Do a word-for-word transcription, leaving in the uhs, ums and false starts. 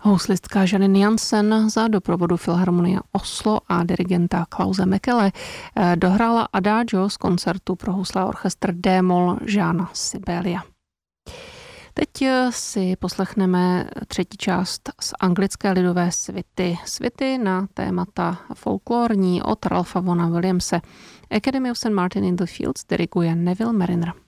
Houslistka Janine Jansen za doprovodu Filharmonie Oslo a dirigenta Klause Mekele dohrála Adagio z koncertu pro housle a orchestr D-moll Jeana Sibélia. Teď si poslechneme třetí část z anglické lidové svity. Svity na témata folklorní od Ralpha Vaughna Williamse. Academy of Saint Martin in the Fields diriguje Neville Marriner.